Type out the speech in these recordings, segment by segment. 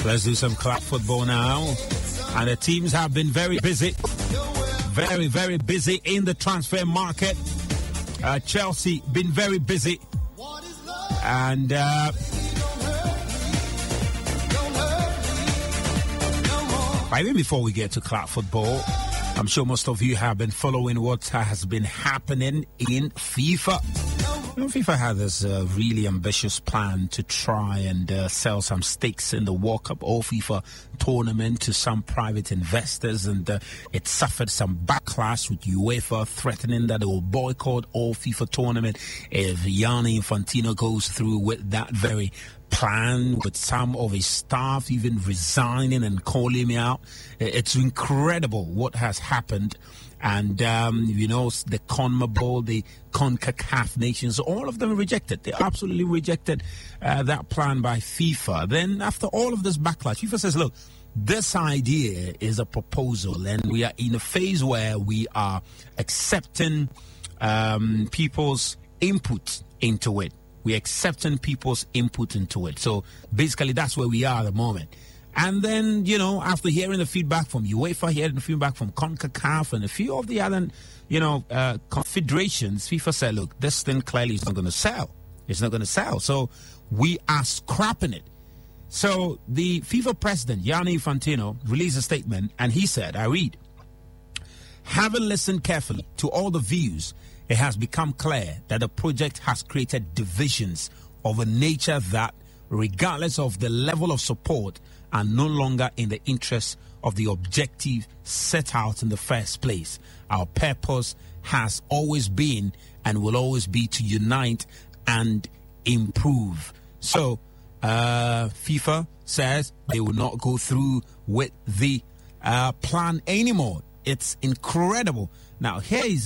let's do some club football now. And the teams have been very busy. Very, very busy in the transfer market. Chelsea been very busy. And but even before we get to club football, I'm sure most of you have been following what has been happening in FIFA. You know, FIFA had this really ambitious plan to try and sell some stakes in the World Cup All FIFA tournament to some private investors, and it suffered some backlash with UEFA threatening that they will boycott All FIFA tournament if Gianni Infantino goes through with that very plan, with some of his staff even resigning and calling me out. It's incredible what has happened. And, you know, the CONMEBOL, the CONCACAF nations, all of them rejected. They absolutely rejected that plan by FIFA. Then after all of this backlash, FIFA says, look, this idea is a proposal, and we are in a phase where we are accepting people's input into it. We're accepting people's input into it. So basically, that's where we are at the moment. And then, you know, after hearing the feedback from UEFA, hearing the feedback from CONCACAF and a few of the other, you know, confederations, FIFA said, look, this thing clearly is not going to sell. It's not going to sell. So we are scrapping it. So the FIFA president, Gianni Infantino, released a statement, and he said, I read, having listened carefully to all the views, it has become clear that the project has created divisions of a nature that, regardless of the level of support, are no longer in the interest of the objective set out in the first place. Our purpose has always been and will always be to unite and improve. So, FIFA says they will not go through with the plan anymore. It's incredible. Now, here is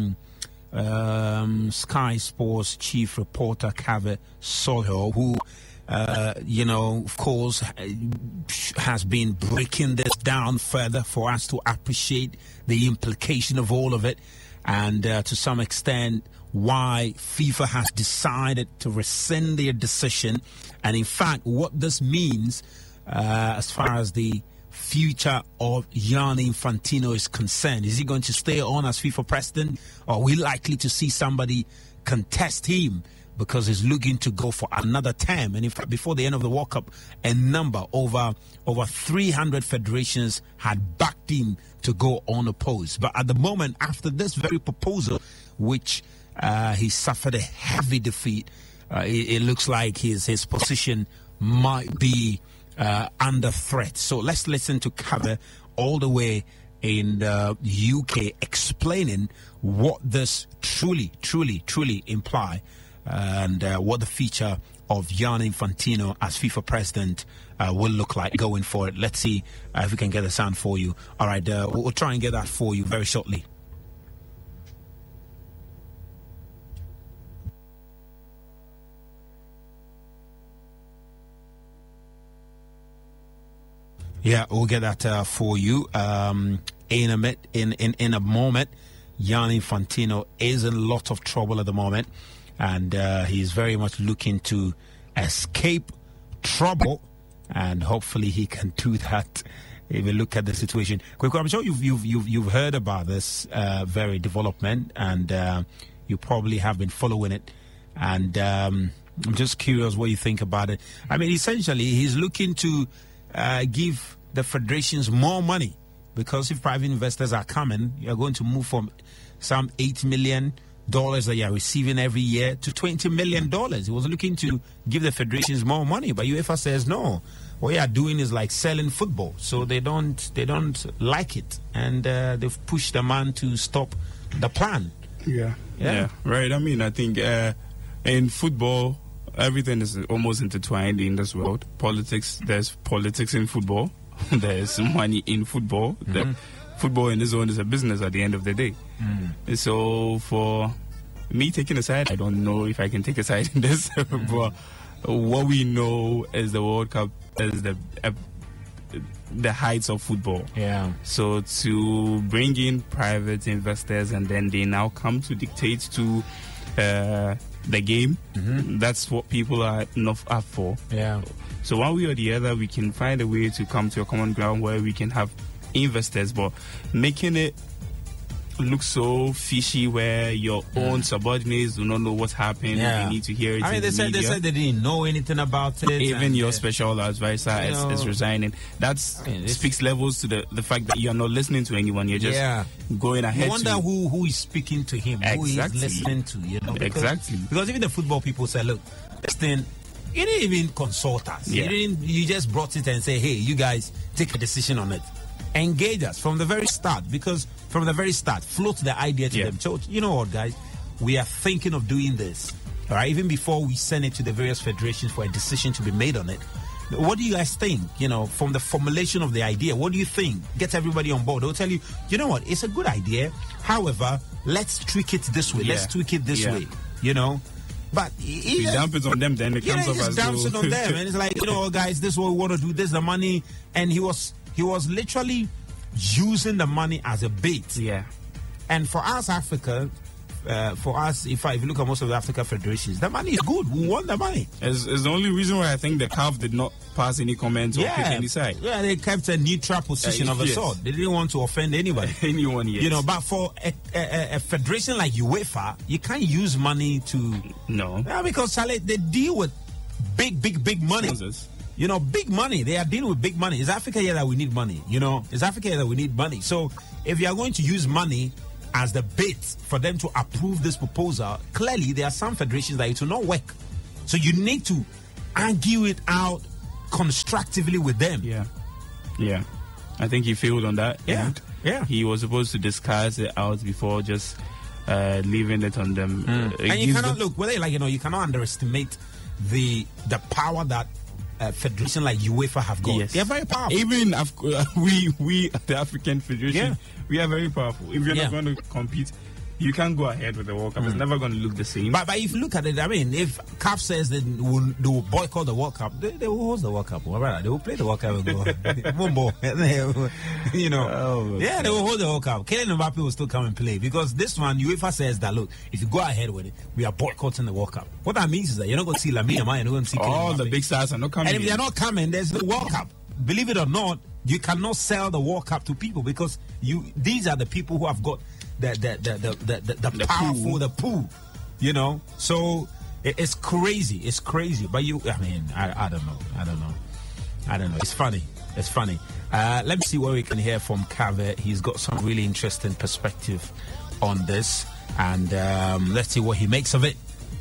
Sky Sports chief reporter Kaveh Solho, who you know, of course, has been breaking this down further for us to appreciate the implication of all of it, and to some extent why FIFA has decided to rescind their decision, and in fact what this means as far as the future of Gianni Infantino is concerned. Is he going to stay on as FIFA president, or are we likely to see somebody contest him because he's looking to go for another term? And in fact, before the end of the World Cup, a number over 300 federations had backed him to go unopposed. But at the moment, after this very proposal, which he suffered a heavy defeat, it looks like his position might be under threat. So let's listen to Kaveh all the way in the UK explaining what this truly imply, and what the future of Gianni Infantino as FIFA president will look like going forward. Let's see if we can get the sound for you. All right, we'll try and get that for you very shortly. Yeah, we'll get that for you in a moment. Gianni Infantino is in a lot of trouble at the moment, and he's very much looking to escape trouble, and hopefully he can do that. If you look at the situation, I'm sure you've heard about this very development, and you probably have been following it. And I'm just curious what you think about it. I mean, essentially, he's looking to give the federations more money, because if private investors are coming, you're going to move from some $8 million that you're receiving every year to $20 million. He was looking to give the federations more money, but UEFA says no. What you are doing is like selling football, so they don't like it, and they've pushed the man to stop the plan. Yeah, right. I mean, I think in football, everything is almost intertwined in this world. Politics, there's politics in football. There's money in football. Mm-hmm. Football in this zone is a business at the end of the day. Mm. So for me taking a side, I don't know if I can take a side in this. But what we know is the World Cup is the heights of football. Yeah. So to bring in private investors, and then they now come to dictate to the game. Mm-hmm. That's what people are not up for. Yeah. So one way or the other, we can find a way to come to a common ground where we can have investors, but making it look so fishy where your own subordinates do not know what happened. They need to hear it. I mean, they said they didn't know anything about it. Even your special advisor is resigning. That speaks levels to the fact that you're not listening to anyone. You're just going ahead. I wonder who is speaking to him, who is listening to, because even the football people say, look, this thing, you didn't even consult us. You just brought it and say, hey, you guys take a decision on it. Engage us from the very start, because from the very start, float the idea to them. So, you know what, guys? We are thinking of doing this. All right, even before we send it to the various federations for a decision to be made on it. What do you guys think? From the formulation of the idea, what do you think? Get everybody on board. They'll tell you, you know what? It's a good idea. However, let's tweak it this way. Let's tweak it this way. But you dump it on them, then it comes up as dumps it on them, and it's like, guys, this is what we want to do. This is the money, and he was literally using the money as a bait. Yeah. And for us, Africa, if you look at most of the Africa federations, the money is good. We want the money. It's the only reason why I think the CAF did not pass any comments or pick any side. Yeah, they kept a neutral position of a sort. They didn't want to offend anybody. Anyone, yes. But for a federation like UEFA, you can't use money to... No. Yeah, because they deal with big money. Big money. They are dealing with big money. It's Africa here that we need money. It's Africa here that we need money. So if you are going to use money as the bait for them to approve this proposal, clearly there are some federations that it will not work. So you need to argue it out constructively with them. Yeah. I think he failed on that. Yeah. He was supposed to discuss it out before just leaving it on them. And you cannot you cannot underestimate the power that federation like UEFA have got. Yes. They are very powerful. Even we the African Federation, we are very powerful. If you're not going to compete, you can't go ahead with the World Cup. It's never going to look the same. But if you look at it, I mean, if CAF says they will boycott the World Cup, they will host the World Cup. They will play the World Cup and go. They will hold the World Cup. Kylian Mbappe will still come and play, because this one, UEFA says that, look, if you go ahead with it, we are boycotting the World Cup. What that means is that you're not going to see Lamine Yamal, you're not going to see all the big stars are not coming. And if they're not coming, there's the World Cup. Believe it or not, you cannot sell the World Cup to people, because these are the people who have got the powerful, the pool, So it's crazy. It's crazy. But I don't know. It's funny. Let me see what we can hear from Kaveh. He's got some really interesting perspective on this, and let's see what he makes of it.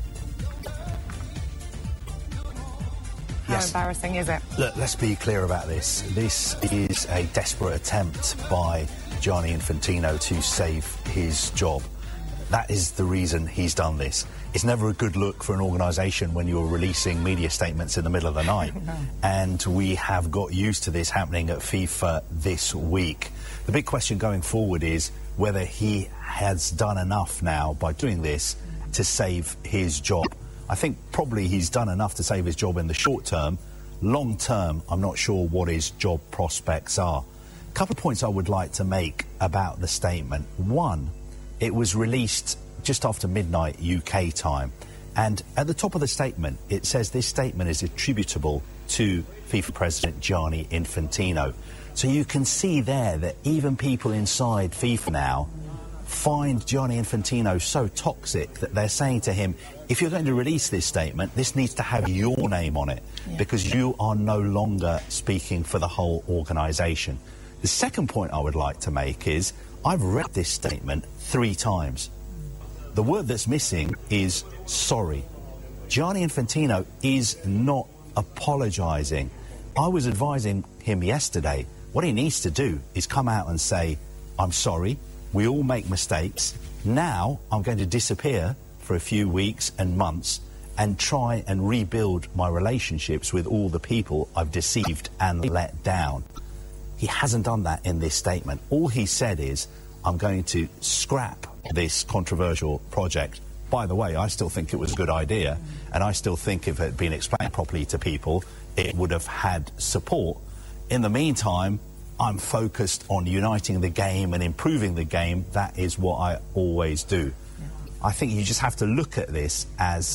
How embarrassing is it? Look, let's be clear about this. This is a desperate attempt by Gianni Infantino to save his job. That is the reason he's done this. It's never a good look for an organisation when you're releasing media statements in the middle of the night. And we have got used to this happening at FIFA this week. The big question going forward is whether he has done enough now by doing this to save his job. I think probably he's done enough to save his job in the short term. Long term, I'm not sure what his job prospects are. A couple of points I would like to make about the statement. One, it was released just after midnight UK time. And at the top of the statement, it says this statement is attributable to FIFA President Gianni Infantino. So you can see there that even people inside FIFA now find Gianni Infantino so toxic that they're saying to him, if you're going to release this statement, this needs to have your name on it, because you are no longer speaking for the whole organisation. The second point I would like to make is I've read this statement 3 times. The word that's missing is sorry. Gianni Infantino is not apologising. I was advising him yesterday, what he needs to do is come out and say, I'm sorry, we all make mistakes. Now I'm going to disappear for a few weeks and months and try and rebuild my relationships with all the people I've deceived and let down. He hasn't done that in this statement. All he said is, I'm going to scrap this controversial project. By the way, I still think it was a good idea, and I still think if it had been explained properly to people, it would have had support. In the meantime, I'm focused on uniting the game and improving the game. That is what I always do. I think you just have to look at this as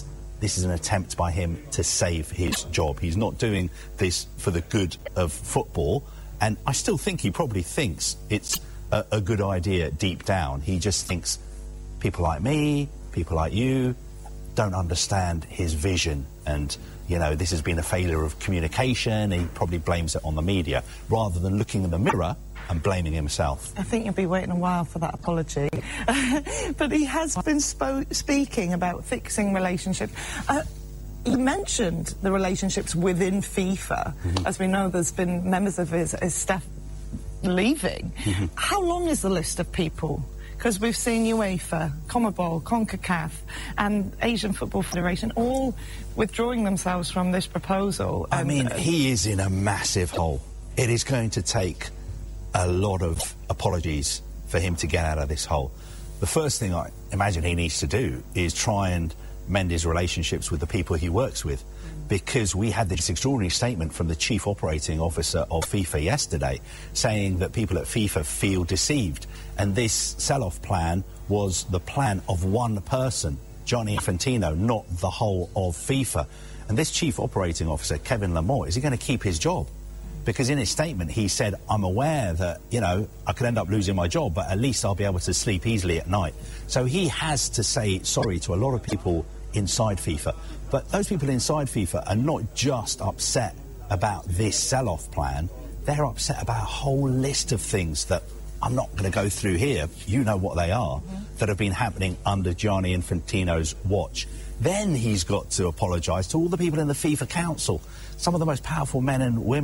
this is an attempt by him to save his job. He's not doing this for the good of football, and I still think he probably thinks it's a good idea deep down. He just thinks people like me, people like you, don't understand his vision, and, you know, this has been a failure of communication. He probably blames it on the media, rather than looking in the mirror and blaming himself. I think you'll be waiting a while for that apology. But he has been speaking about fixing relationships. He mentioned the relationships within FIFA. As we know, there's been members of his staff leaving. How long is the list of people? Because we've seen UEFA, CONMEBOL, CONCACAF and Asian Football Federation all withdrawing themselves from this proposal. I mean, he is in a massive hole. It is going to take a lot of apologies for him to get out of this hole. The first thing I imagine he needs to do is try and mend his relationships with the people he works with, because we had this extraordinary statement from the chief operating officer of FIFA yesterday saying that people at FIFA feel deceived, and this sell-off plan was the plan of one person, Gianni Infantino, not the whole of FIFA. And this chief operating officer, Kevin Lamort, is he going to keep his job? Because in his statement he said, I'm aware that, you know, I could end up losing my job, but at least I'll be able to sleep easily at night. So he has to say sorry to a lot of people inside FIFA. But those people inside FIFA are not just upset about this sell-off plan, they're upset about a whole list of things that I'm not going to go through here. You know what they are, that have been happening under Gianni Infantino's watch. Then he's got to apologise to all the people in the FIFA Council, some of the most powerful men and women